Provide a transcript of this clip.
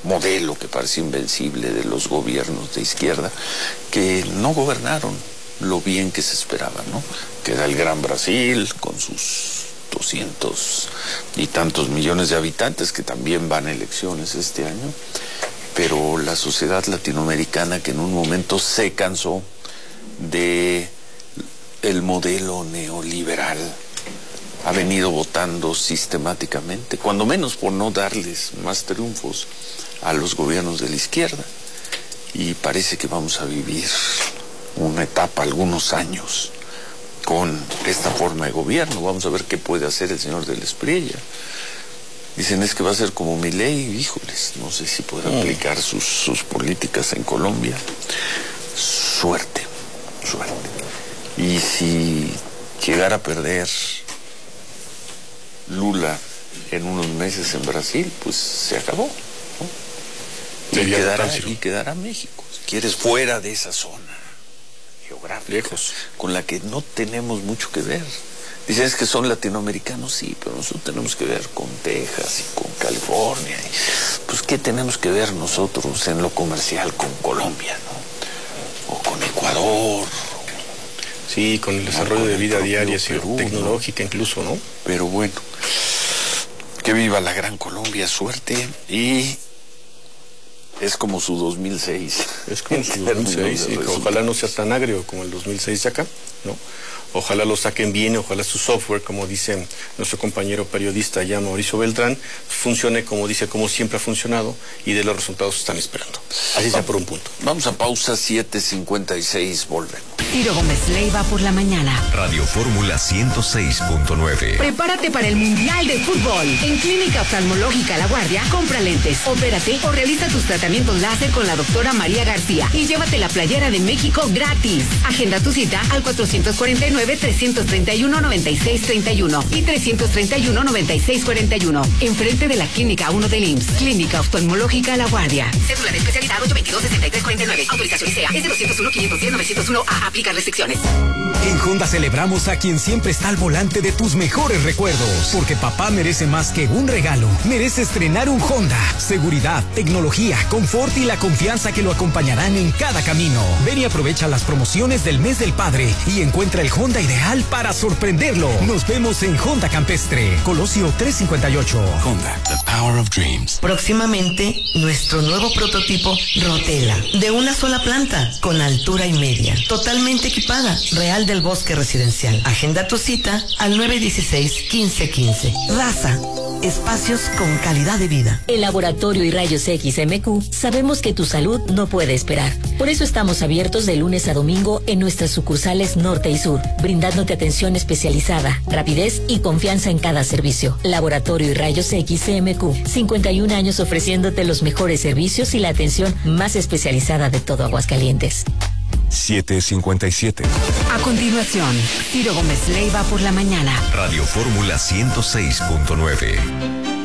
modelo que parece invencible de los gobiernos de izquierda, que no gobernaron lo bien que se esperaba, ¿no? Que era el Gran Brasil, con sus 200 y tantos millones de habitantes, que también van a elecciones este año, pero la sociedad latinoamericana, que en un momento se cansó de el modelo neoliberal, ha venido votando sistemáticamente, cuando menos por no darles más triunfos a los gobiernos de la izquierda, y parece que vamos a vivir una etapa, algunos años, con esta forma de gobierno. Vamos a ver qué puede hacer el señor del Espriella. Dicen es que va a ser como Milei, híjoles, no sé si podrá aplicar sus políticas en Colombia. Suerte. Y si llegara a perder Lula en unos meses en Brasil, pues se acabó, ¿no? Y quedará México, si quieres, fuera de esa zona geográfica, lejos, con la que no tenemos mucho que ver. Dicen es que son latinoamericanos, sí, pero nosotros tenemos que ver con Texas y con California. Pues, ¿qué tenemos que ver nosotros en lo comercial con Colombia, ¿no? O con Ecuador. Sí, con el desarrollo de vida diaria, Perú, tecnológica, ¿no? Incluso, ¿no? Pero bueno, que viva la gran Colombia, suerte, y es como su 2006. Es como su 2006, sí, que ojalá no sea tan agrio como el 2006 de acá, ¿no? Ojalá lo saquen bien, ojalá su software, como dice nuestro compañero periodista ya Mauricio Beltrán, funcione como dice, como siempre ha funcionado, y de los resultados que están esperando. Así sea por un punto. Vamos a pausa, 7:56, volvemos. Ciro Gómez Leiva por la mañana. Radio Fórmula 106.9. Prepárate para el Mundial de Fútbol. En Clínica Oftalmológica La Guardia, compra lentes, opérate o realiza tus tratamientos láser con la doctora María García y llévate la playera de México gratis. Agenda tu cita al 449-331-9631 y 331-9641. Enfrente de la Clínica 1 del IMSS. Clínica Oftalmológica La Guardia. Cédula de especialidad 822-6349. Autorización ICEA es de 201-510-901A. Aplicar restricciones. En Honda celebramos a quien siempre está al volante de tus mejores recuerdos. Porque papá merece más que un regalo. Merece estrenar un Honda. Seguridad, tecnología, confort y la confianza que lo acompañarán en cada camino. Ven y aprovecha las promociones del mes del padre y encuentra el Honda ideal para sorprenderlo. Nos vemos en Honda Campestre, Colosio 358. Honda, the power of dreams. Próximamente, nuestro nuevo prototipo Rotela, de una sola planta, con altura y media, totalmente equipada, Real del Bosque Residencial. Agenda tu cita al 916-1515. Raza, espacios con calidad de vida. En Laboratorio y Rayos X MQ sabemos que tu salud no puede esperar. Por eso estamos abiertos de lunes a domingo en nuestras sucursales norte y sur, brindándote atención especializada, rapidez y confianza en cada servicio. Laboratorio y Rayos X MQ, 51 años ofreciéndote los mejores servicios y la atención más especializada de todo Aguascalientes. 7:57. A continuación, Ciro Gómez Leiva por la mañana. Radio Fórmula 106.9.